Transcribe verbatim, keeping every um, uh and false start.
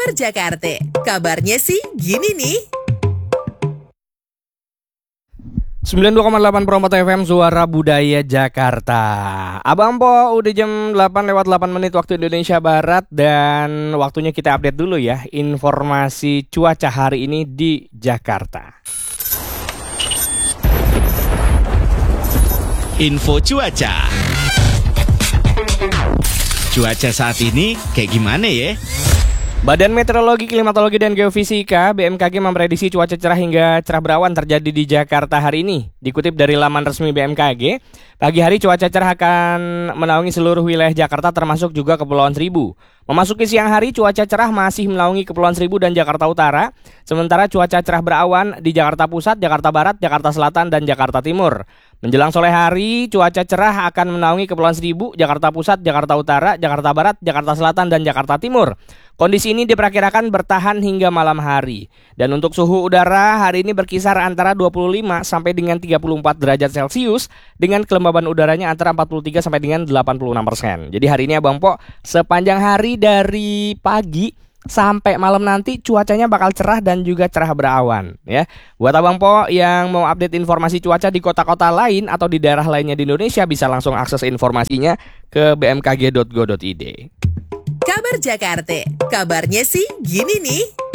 Kabar Jakarta, kabarnya sih gini nih. sembilan puluh dua koma delapan Promota F M, Suara Budaya Jakarta. Abang Po, udah jam delapan lewat delapan menit waktu Indonesia Barat. Dan waktunya kita update dulu ya informasi cuaca hari ini di Jakarta. Info cuaca. Cuaca saat ini kayak gimana ya? Badan Meteorologi, Klimatologi, dan Geofisika B M K G memprediksi cuaca cerah hingga cerah berawan terjadi di Jakarta hari ini. Dikutip dari laman resmi B M K G, pagi hari cuaca cerah akan menaungi seluruh wilayah Jakarta termasuk juga Kepulauan Seribu. Memasuki siang hari, cuaca cerah masih menaungi Kepulauan Seribu dan Jakarta Utara. Sementara cuaca cerah berawan di Jakarta Pusat, Jakarta Barat, Jakarta Selatan, dan Jakarta Timur. Menjelang sore hari, cuaca cerah akan menaungi Kepulauan Seribu, Jakarta Pusat, Jakarta Utara, Jakarta Barat, Jakarta Selatan, dan Jakarta Timur. Kondisi ini diperkirakan bertahan hingga malam hari. Dan untuk suhu udara hari ini berkisar antara dua puluh lima sampai dengan tiga puluh empat derajat Celcius dengan kelembaban udaranya antara empat puluh tiga sampai dengan delapan puluh enam persen. Jadi hari ini Abang Po, sepanjang hari dari pagi sampai malam nanti cuacanya bakal cerah dan juga cerah berawan ya. Buat Abang Po yang mau update informasi cuaca di kota-kota lain atau di daerah lainnya di Indonesia, bisa langsung akses informasinya ke b m k g dot go dot i d. Kabar Jakarta, kabarnya sih gini nih.